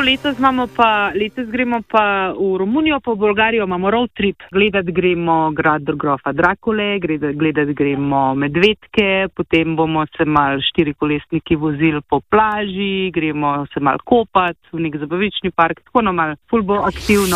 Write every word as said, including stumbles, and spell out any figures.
letos imamo pa, letos gremo pa v Romunijo, pa v Bolgarijo imamo road trip. Gledati gremo grad grofa Drakule, gledati gremo medvedke, potem bomo se mal štirikolesniki vozili po plaži, gremo se mal kopati v nek zabavični park, tako no mal ful bo aktivno.